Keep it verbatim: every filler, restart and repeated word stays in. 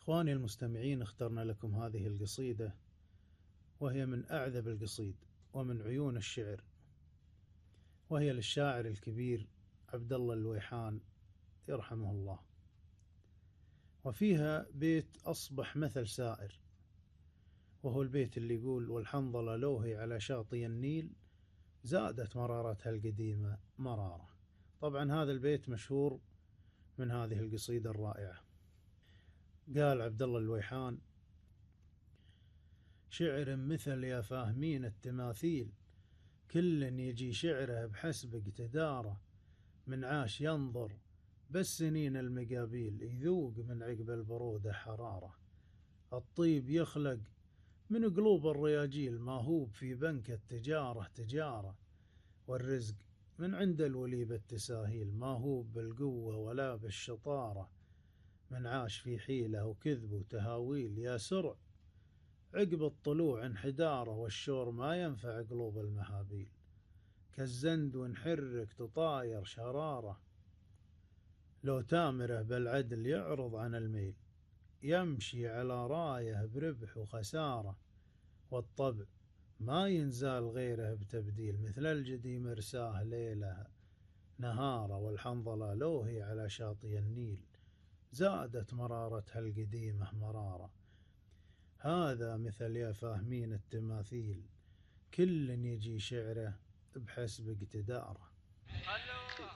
إخواني المستمعين، اخترنا لكم هذه القصيدة، وهي من أعذب القصيد ومن عيون الشعر، وهي للشاعر الكبير عبد الله الويحان يرحمه الله. وفيها بيت أصبح مثل سائر، وهو البيت اللي يقول: والحنظلة لوهي على شاطئ النيل زادت مرارتها القديمة مرارة. طبعا هذا البيت مشهور من هذه القصيدة الرائعة. قال عبد الله الويحان: شعر مثل يا فاهمين التماثيل، كل يجي شعره بحسب اقتداره، من عاش ينظر بس سنين المقابيل، يذوق من عقب البرودة حرارة. الطيب يخلق من قلوب الرياجيل، ما هو في بنك التجارة تجارة، والرزق من عند الولي بالتساهيل، ما هو بالقوة ولا بالشطارة. من عاش في حيلة وكذب وتهاويل، يا سرع عقب الطلوع انحداره، والشور ما ينفع قلوب المهابيل، كالزند ونحرك تطاير شرارة. لو تامره بالعدل يعرض عن الميل، يمشي على رايه بربح وخسارة. والطبع ما ينزال غيره بتبديل، مثل الجدي مرساه ليله نهارة. والحنظلة لوهي على شاطئ النيل زادت مرارتها القديمة مرارة. هذا مثل يا فاهمين التماثيل، كل يجي شعره بحسب اقتداره.